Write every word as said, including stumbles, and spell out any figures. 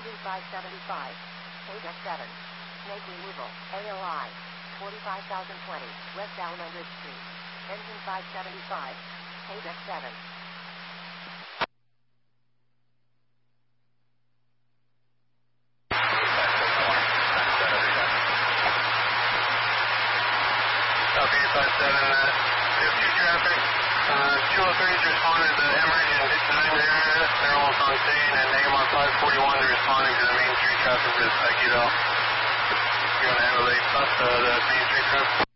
Engine five seventy-five. Paydeck seven. Snake removal. A O I. forty-five thousand twenty. West Almondra Street. Engine five seventy-five. Paydeck seven. Copy eight five seven. Uh, we have two traffic. Uh, two oh threes responded to the Hemorrhage and nine area. They're almost on scene, and Negamon five forty-one is responding to the Main Street traffic with Aikido. You want to handle the, uh, the Main Street traffic?